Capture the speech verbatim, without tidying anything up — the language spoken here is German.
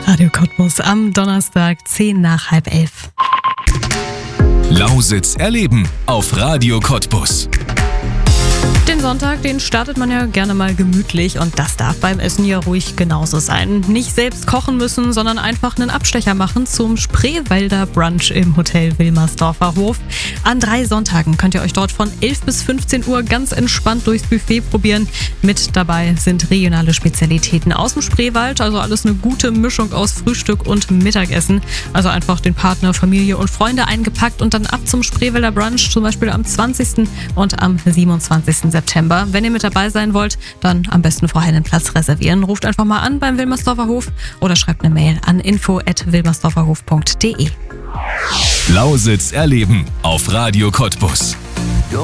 Radio Cottbus am Donnerstag, zehn nach halb elf. Lausitz erleben auf Radio Cottbus. Den Sonntag, den startet man ja gerne mal gemütlich und das darf beim Essen ja ruhig genauso sein. Nicht selbst kochen müssen, sondern einfach einen Abstecher machen zum Spreewälder Brunch im Hotel Wilmersdorfer Hof. An drei Sonntagen könnt ihr euch dort von elf bis fünfzehn Uhr ganz entspannt durchs Buffet probieren. Mit dabei sind regionale Spezialitäten aus dem Spreewald, also alles eine gute Mischung aus Frühstück und Mittagessen. Also einfach den Partner, Familie und Freunde eingepackt und dann ab zum Spreewälder Brunch, zum Beispiel am zwanzigsten und am siebenundzwanzigsten September. Wenn ihr mit dabei sein wollt, dann am besten vorher einen Platz reservieren. Ruft einfach mal an beim Wilmersdorfer Hof oder schreibt eine Mail an info at wilmersdorferhof punkt de. Lausitz erleben auf Radio Cottbus.